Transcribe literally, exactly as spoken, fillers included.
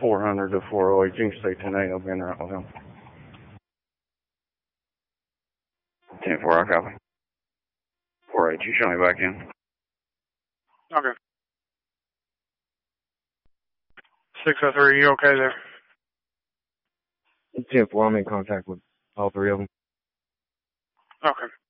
four hundred to four oh eight. You can stay ten eight. I'll be in there with him. ten four, I copy. four eight, you show me back in. Okay. six oh three, you okay there? ten four, I'm in contact with all three of them. Okay.